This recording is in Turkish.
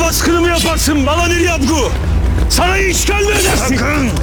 baskını mı yaparsın? Bana bir yapgı. Sana işgal mi edersin? Sakın!